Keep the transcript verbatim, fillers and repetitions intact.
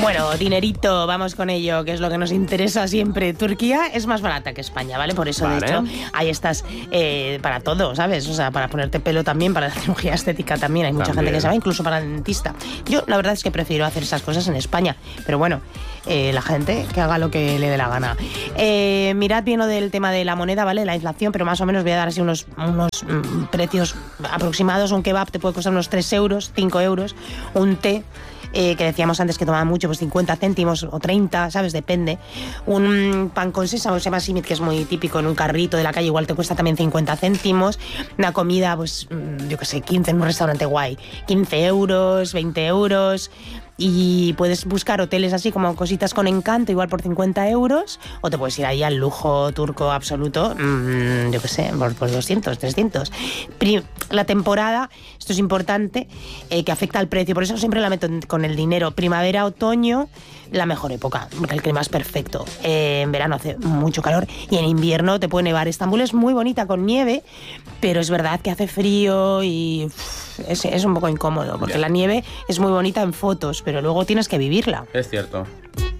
Bueno, dinerito, vamos con ello, que es lo que nos interesa siempre. Turquía es más barata que España, ¿vale? Por eso, vale. De hecho, hay estas eh, para todo, ¿sabes? O sea, para ponerte pelo también, para la cirugía estética también. Hay mucha también. gente que se va, incluso para el dentista. Yo, la verdad es que prefiero hacer esas cosas en España. Pero bueno, eh, la gente que haga lo que le dé la gana. Eh, mirad bien lo del tema de la moneda, ¿vale? La inflación, pero más o menos voy a dar así unos, unos mm, precios aproximados. Un kebab te puede costar unos tres euros, cinco euros. Un té, eh, que decíamos antes que tomaba mucho, pues cincuenta céntimos o treinta, ¿sabes? Depende. Un pan con sésamo, se llama simit, que es muy típico en un carrito de la calle, igual te cuesta también cincuenta céntimos. Una comida, pues yo qué sé, quince en un restaurante guay, quince euros, veinte euros. Y puedes buscar hoteles así como cositas con encanto, igual por cincuenta euros, o te puedes ir ahí al lujo turco absoluto, mmm, yo qué sé, por, por doscientos, trescientos. Pri- la temporada, esto es importante, eh, que afecta al precio, por eso siempre la meto con el dinero. Primavera, otoño, la mejor época, porque el clima es perfecto. Eh, en verano hace mucho calor y en invierno te puede nevar. Estambul es muy bonita con nieve, pero es verdad que hace frío y uff, es, es un poco incómodo, porque yeah. la nieve es muy bonita en fotos, pero luego tienes que vivirla. Es cierto.